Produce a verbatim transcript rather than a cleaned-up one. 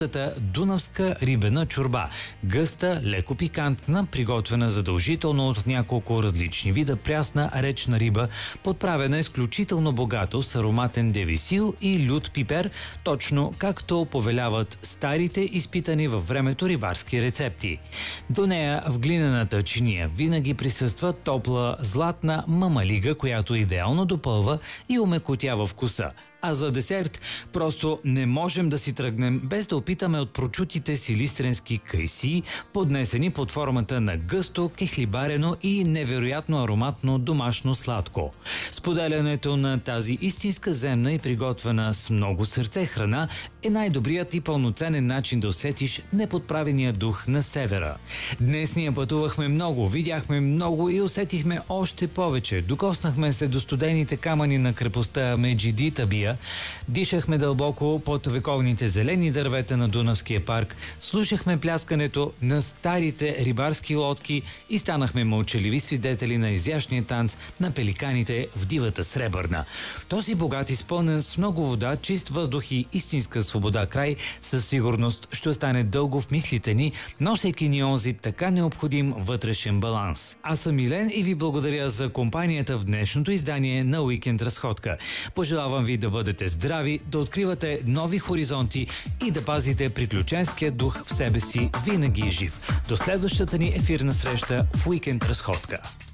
Дунавска рибена чорба. Гъста, леко пикантна, приготвена задължително от няколко различни вида прясна речна риба, подправена изключително богато с ароматен девисил и лют пипер, точно както повеляват старите изпитани във времето рибарски рецепти. До нея в глинената чиния винаги присъства топла златна мамалига, която идеално допълва и омекотява вкуса. А за десерт просто не можем да си тръгнем без да опитаме от прочутите силистренски кайси, поднесени под формата на гъсто, кехлибарено и невероятно ароматно домашно сладко. Споделянето на тази истинска земна и приготвена с много сърце храна е най-добрият и пълноценен начин да усетиш неподправения дух на севера. Днес ние пътувахме много, видяхме много и усетихме още повече. Докоснахме се до студените камъни на крепостта Меджиди Табия, дишахме дълбоко под вековните зелени дървета на Дунавския парк, слушахме пляскането на старите рибарски лодки и станахме мълчаливи свидетели на изящния танц на пеликаните в дивата Сребърна. Този богат, изпълнен с много вода, чист въздух и истинска свобода край със сигурност ще остане дълго в мислите ни, носейки ни онзи така необходим вътрешен баланс. Аз съм Милен и ви благодаря за компанията в днешното издание на Уикенд Разходка. Пожелавам ви да бъдете здрави, да откривате нови хоризонти и да пазите приключенския дух в себе си винаги жив. До следващата ни ефирна среща в Уикенд Разходка.